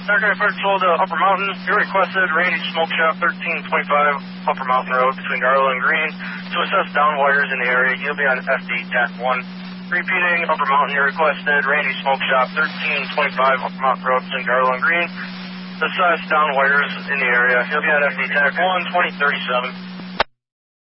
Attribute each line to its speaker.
Speaker 1: Secretary Patrol to Upper Mountain. You requested Randy Smoke Shop 1325 Upper Mountain Road between Garlow and Green to assess down wires in the area. You'll be on FD TAC 1. Repeating Upper Mountain, you requested Randy Smoke Shop 1325 Upper Mountain Road between Garlow and Green to assess down wires in the area. You'll be on FD TAC 1, 2037.